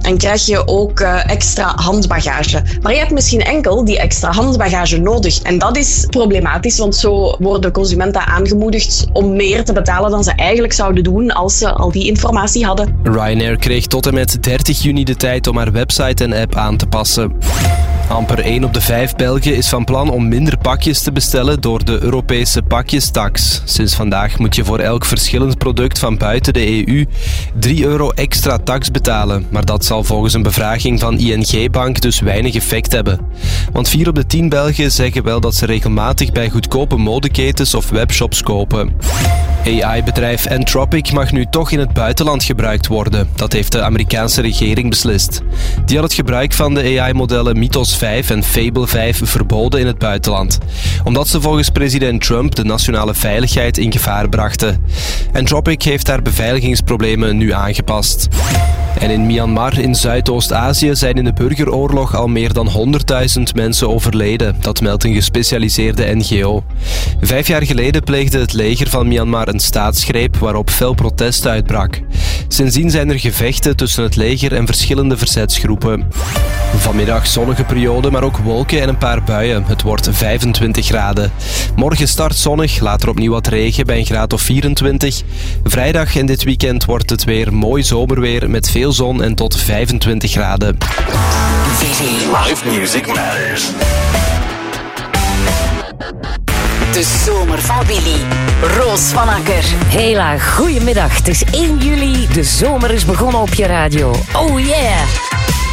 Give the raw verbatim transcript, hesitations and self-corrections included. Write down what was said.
en krijg je ook uh, extra handbagage. Maar je hebt misschien enkel die extra handbagage nodig. En dat is problematisch, want zo worden consumenten aangemoedigd om meer te betalen dan ze eigenlijk zouden doen als ze al die informatie hadden. Ryanair kreeg tot en met dertig juni de tijd om haar website en app aan te passen. Amper één op de vijf Belgen is van plan om minder pakjes te bestellen door de Europese pakjestax. Sinds vandaag moet je voor elk verschillend product van buiten de E U drie euro extra tax betalen. Maar dat zal volgens een bevraging van I N G-bank dus weinig effect hebben. Want vier op de tien Belgen zeggen wel dat ze regelmatig bij goedkope modeketens of webshops kopen. A I-bedrijf Anthropic mag nu toch in het buitenland gebruikt worden. Dat heeft de Amerikaanse regering beslist. Die had het gebruik van de A I-modellen Mythos vijf en Fable vijf verboden in het buitenland. Omdat ze volgens president Trump de nationale veiligheid in gevaar brachten. Anthropic heeft haar beveiligingsproblemen nu aangepast. En in Myanmar in Zuidoost-Azië zijn in de burgeroorlog al meer dan honderdduizend mensen overleden. Dat meldt een gespecialiseerde N G O. Vijf jaar geleden pleegde het leger van Myanmar een staatsgreep waarop fel protest uitbrak. Sindsdien zijn er gevechten tussen het leger en verschillende verzetsgroepen. Vanmiddag zonnige periode, maar ook wolken en een paar buien. Het wordt vijfentwintig graden. Morgen start zonnig, later opnieuw wat regen bij een graad of vierentwintig. Vrijdag en dit weekend wordt het weer mooi zomerweer met veel zon en tot vijfentwintig graden. Live music matters. De zomer van Willy. Roos van Akker. Hela, goedemiddag. Het is één juli. De zomer is begonnen op je radio. Oh yeah!